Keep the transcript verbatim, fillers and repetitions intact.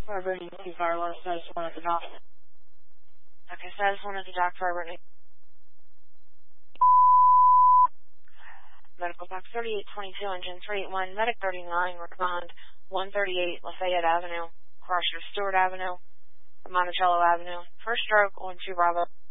Brittany, T. Carlos, I just wanted to dock. Okay, so I just wanted to dock for Brittany. Medical box thirty-eight twenty-two, engine three eight one, medic thirty-nine, respond one thirty-eight Lafayette Avenue, Crusher Stewart Avenue, Monticello Avenue, first stroke, one two Bravo.